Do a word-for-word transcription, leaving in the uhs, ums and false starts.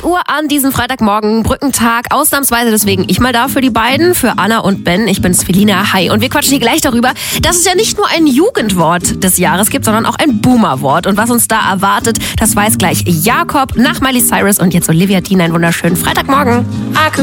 Uhr an diesem Freitagmorgen, Brückentag, ausnahmsweise deswegen ich mal da für die beiden, für Anna und Ben. Ich bin's, Felina, hi. Und wir quatschen hier gleich darüber, dass es ja nicht nur ein Jugendwort des Jahres gibt, sondern auch ein Boomerwort. Und was uns da erwartet, das weiß gleich Jakob nach Miley Cyrus und jetzt Olivia Dean. Einen wunderschönen Freitagmorgen.